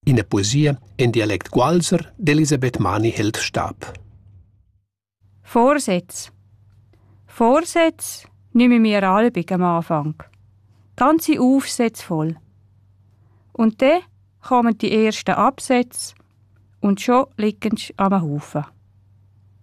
in der Poesie in Dialekt Gualser d'Elisabeth Mani hält Stab. Vorsätze. Vorsätze nehmen wir alle am Anfang. Ganze Aufsätze voll. Und dann kommen die ersten Absätze und schon liegen sie am Haufen.